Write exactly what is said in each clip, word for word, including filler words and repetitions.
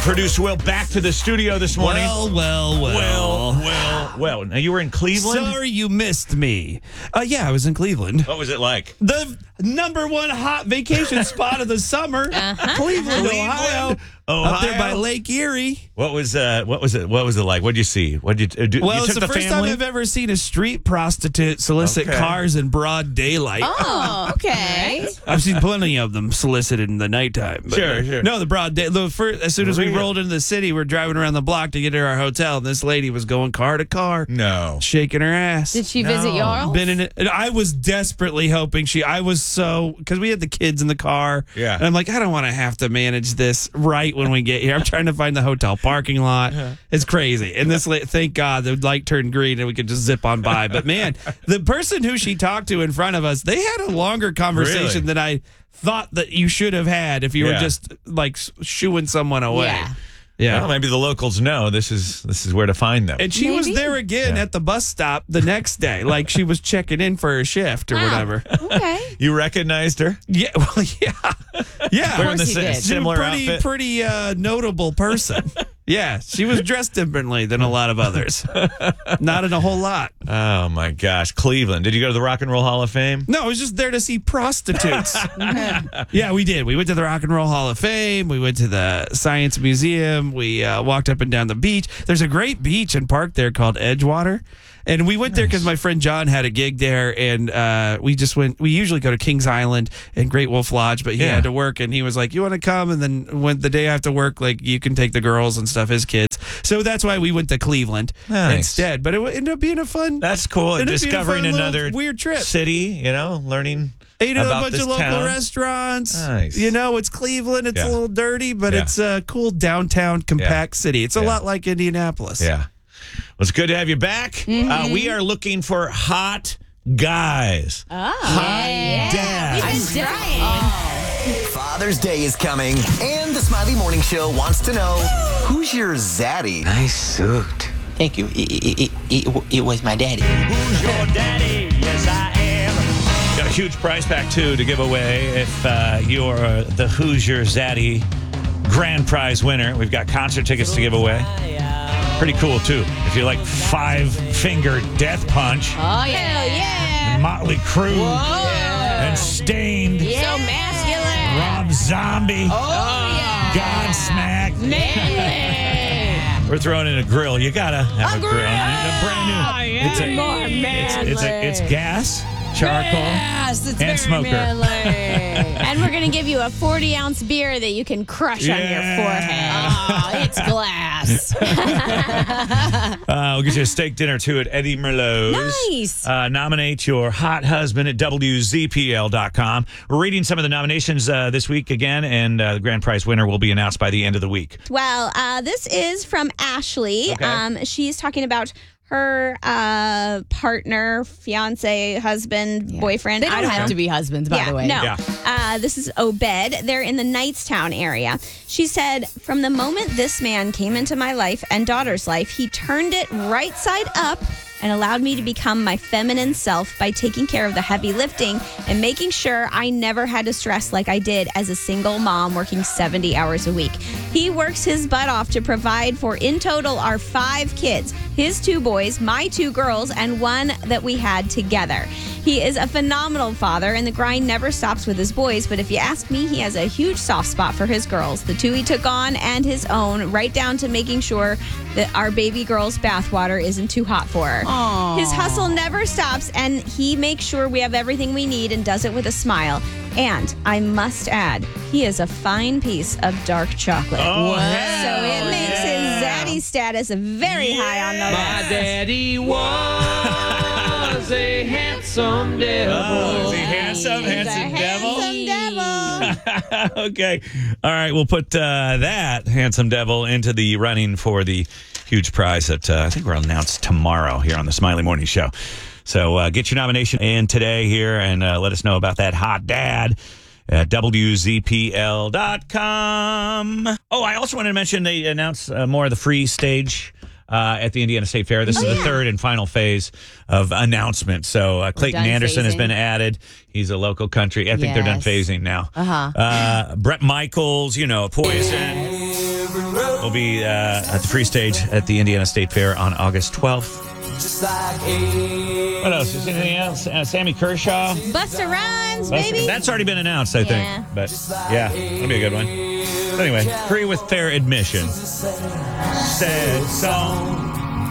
Producer Will back to the studio this morning. Well, well, well. Well, well, well. Now, you were in Cleveland? Sorry you missed me. Uh, yeah, I was in Cleveland. What was it like? The number one hot vacation spot of the summer. Uh-huh. Cleveland, Cleveland, Ohio. Ohio. Up there by Lake Erie. What was uh? What was it? What was it like? What did you see? What did you do? Well, you it's took the, the first family? time I've ever seen a street prostitute solicit Okay. cars in broad daylight. Oh, okay. I've seen plenty of them solicited in the nighttime. But Sure, sure. No, the broad day. The first, as soon as we Really? rolled into the city, we're driving around the block to get to our hotel, and this lady was going car to car, No. shaking her ass. Did she No. visit y'all? Been in it. And I was desperately hoping she. I was so because we had the kids in the car. Yeah. And I'm like, I don't want to have to manage this right when we get here. I'm trying to find the hotel parking lot. It's crazy. And this, la- thank God, the light turned green and we could just zip on by. But man, the person who she talked to in front of us, they had a longer conversation Really? than I thought that you should have had if you Yeah. were just like shooing someone away. Yeah. Yeah. Well, maybe the locals know this is this is where to find them. And she was Maybe. there again Yeah. at the bus stop the next day, like she was checking in for her shift or Wow. whatever. Okay. You recognized her? Yeah, well, yeah, yeah. Wearing the course he si- did. She's similar a pretty, outfit? pretty uh, notable person. Yeah, she was dressed differently than a lot of others. Not in a whole lot. Oh, my gosh. Cleveland. Did you go to the Rock and Roll Hall of Fame? No, I was just there to see prostitutes. Yeah, we did. We went to the Rock and Roll Hall of Fame. We went to the Science Museum. We uh, walked up and down the beach. There's a great beach and park there called Edgewater. And we went there because my friend John had a gig there, and uh, we just went. We usually go to Kings Island and Great Wolf Lodge, but he Yeah. had to work, and he was like, "You want to come?" And then when the day I have to work, like you can take the girls and stuff, his kids. So that's why we went to Cleveland Nice. instead. But it ended up being a fun. That's cool. Ended up being a Discovering fun little another weird trip. city, you know, learning Ate at a about bunch this of local town. restaurants. Nice. You know, it's Cleveland. It's Yeah. a little dirty, but Yeah. it's a cool downtown, compact city. It's a Yeah. lot like Indianapolis. Yeah. Well, it's good to have you back. Uh, we are looking for hot guys. Oh, Hot yeah. dads. We've been trying. Father's Day is coming, and the Smiley Morning Show wants to know, who's your zaddy? Nice suit. Thank you. It, it, it, it, it was my daddy. Who's your daddy? Yes, I am. Got a huge prize pack, too, to give away if uh, you're uh, the Who's Your Zaddy grand prize winner. We've got concert tickets to give away. Pretty cool, too. If you like Five Finger Death Punch, Oh, yeah. yeah. Motley Crue, Whoa. and Stained, So masculine. Rob Zombie, Oh, yeah. Godsmack. Manly. We're throwing in a grill. You gotta have a, A grill. grill. A brand new. Yeah. It's a, More it's, it's, a, it's manly. gas, charcoal, Yes, it's and very smoker. manly. And we're going to give you a forty ounce beer that you can crush on Yeah. your forehead. Oh, it's glass. Uh, we'll get you a steak dinner, too, at Eddie Merlot's. Nice. Uh, nominate your hot husband at W Z P L dot com. We're reading some of the nominations uh, this week again, and uh, the grand prize winner will be announced by the end of the week. Well, uh, this is from Ashley. Okay. Um, she's talking about her uh, partner, fiance, husband, boyfriend. They don't I don't have know. to be husbands, by yeah, the way. No. Yeah. Uh, this is Obed. They're in the Knightstown area. She said, from the moment this man came into my life and daughter's life, he turned it right side up and allowed me to become my feminine self by taking care of the heavy lifting and making sure I never had to stress like I did as a single mom working seventy hours a week. He works his butt off to provide for, in total, our five kids, his two boys, my two girls, and one that we had together. He is a phenomenal father, and the grind never stops with his boys, but if you ask me, he has a huge soft spot for his girls, the two he took on and his own, right down to making sure that our baby girl's bathwater isn't too hot for her. Aww. His hustle never stops, and he makes sure we have everything we need and does it with a smile. And I must add, he is a fine piece of dark chocolate. Oh, So hell it makes yeah. his zaddy status very high on the list. daddy was a handsome devil. Oh, is he handsome? He's a Handsome devil? handsome devil. Okay. All right. We'll put uh, that handsome devil into the running for the huge prize that uh, I think we'll announce tomorrow here on the Smiley Morning Show. So uh, get your nomination in today here and uh, let us know about that hot dad at W Z P L dot com. Oh, I also wanted to mention they announced uh, more of the free stage uh, at the Indiana State Fair. This is the third and final phase of announcement. So uh, Clayton done Anderson has phasing. been added. He's a local country. I think they're done Yes. phasing now. Uh-huh. Uh, Brett Michaels, you know, Poison. Every road We'll be uh, at the free stage at the Indiana State Fair on August twelfth. What else? Is there anything else? Uh, Sammy Kershaw. Busta Rhymes, Busta- baby. That's already been announced, I Yeah. think. But yeah, that'll be a good one. So anyway, free with fair admission. Sad song.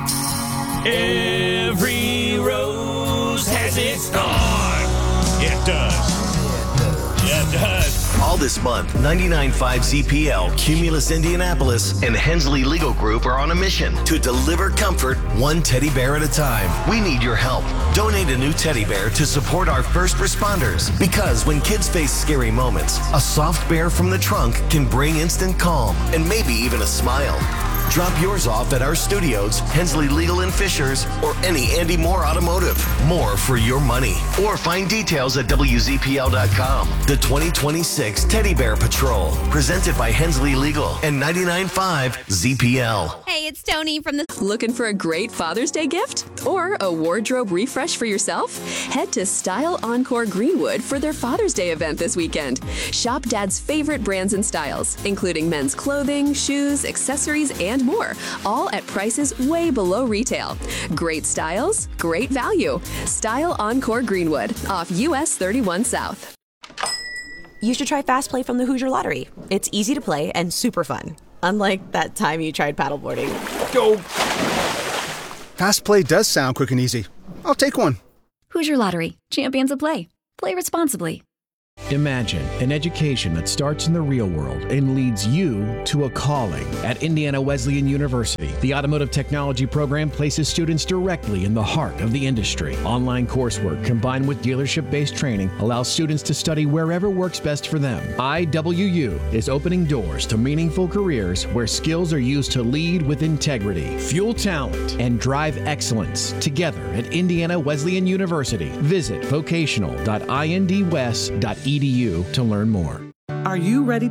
Every rose has its thorn. Yeah, it does. Yeah, it does. All this month, ninety-nine point five Z P L, Cumulus Indianapolis, and Hensley Legal Group are on a mission to deliver comfort one teddy bear at a time. We need your help. Donate a new teddy bear to support our first responders. Because when kids face scary moments, a soft bear from the trunk can bring instant calm and maybe even a smile. Drop yours off at our studios, Hensley Legal and Fishers, or any Andy Moore Automotive. More for your money. Or find details at W Z P L dot com. The twenty twenty-six Teddy Bear Patrol, presented by Hensley Legal and ninety-nine point five Z P L. Hey, it's Tony from the Looking for a great Father's Day gift? Or a wardrobe refresh for yourself? Head to Style Encore Greenwood for their Father's Day event this weekend. Shop Dad's favorite brands and styles, including men's clothing, shoes, accessories, and more, all at prices way below retail. Great styles, great value. Style Encore Greenwood, off U S thirty-one South. You should try Fast Play from the Hoosier Lottery. It's easy to play and super fun. Unlike that time you tried paddleboarding. Go! Fast Play does sound quick and easy. I'll take one. Hoosier Lottery. Champions of play. Play responsibly. Imagine an education that starts in the real world and leads you to a calling. At Indiana Wesleyan University, the Automotive Technology program places students directly in the heart of the industry. Online coursework combined with dealership-based training allows students to study wherever works best for them. I W U is opening doors to meaningful careers where skills are used to lead with integrity, fuel talent, and drive excellence together at Indiana Wesleyan University. Visit vocational dot indwest dot edu to learn more. Are you ready